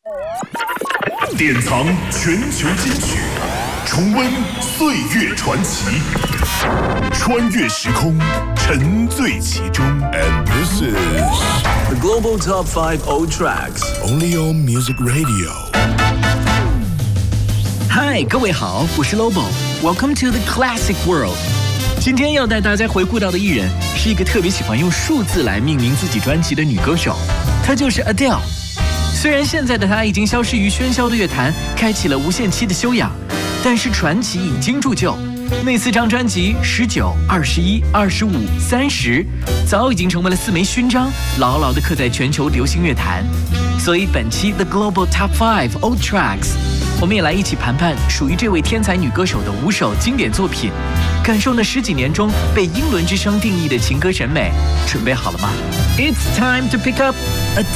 典藏全球金曲，重温岁月传奇，穿越时空，沉醉其中。And this is the Global Top 5 Old Tracks, only on Music Radio. 嗨，各位好，我是 Lobo。Welcome to the Classic World。今天要带大家回顾到的艺人，是一个特别喜欢用数字来命名自己专辑的女歌手，她就是 Adele。虽然现在的她已经消失于喧嚣的乐坛，开启了无限期的休养，但是传奇已经铸就。那4张专辑19、21、25、30，早已经成为了4枚勋章，牢牢地刻在全球流行乐坛。所以本期 The Global Top 5 Old Tracks， 我们也来一起盘盘属于这位天才女歌手的5首经典作品，感受那10几年中被英伦之声定义的情歌审美。准备好了吗？ It's time to pick up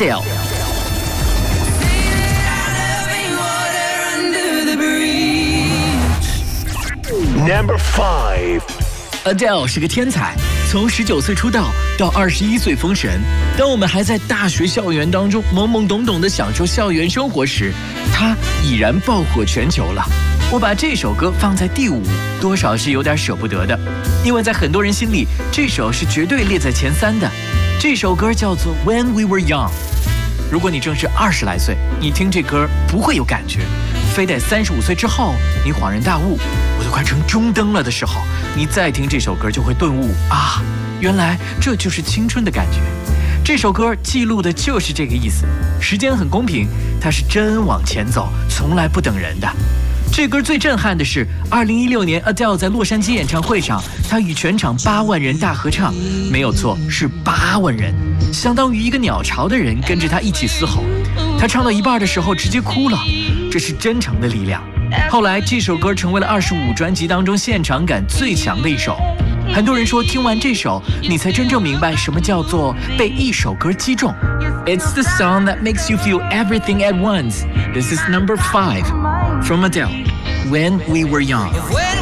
Adele。Number 5 Adele 是个天才，从19岁出道到21岁封神。当我们还在大学校园当中懵懵懂懂地享受校园生活时，她已然爆火全球了。我把这首歌放在第5，多少是有点舍不得的，因为在很多人心里，这首是绝对列在前3的。这首歌叫做 When We Were Young。如果你正是20来岁，你听这歌不会有感觉，非得35岁之后，你恍然大悟，我都快成中灯了的时候，你再听这首歌就会顿悟啊，原来这就是青春的感觉。这首歌记录的就是这个意思，时间很公平，它是真往前走，从来不等人的。这歌最震撼的是2016年 Adele 在洛杉矶演唱会上，她与全场8万人大合唱，没有错，是8万人，相当于一个鸟巢的人跟着她一起嘶吼。她唱到一半的时候直接哭了，这是真诚的力量。后来这首歌成为了25专辑当中现场感最强的一首。很多人说听完这首，你才真正明白什么叫做被一首歌击中。It's the song that makes you feel everything at once. This is number 5 from Adele, When We Were Young.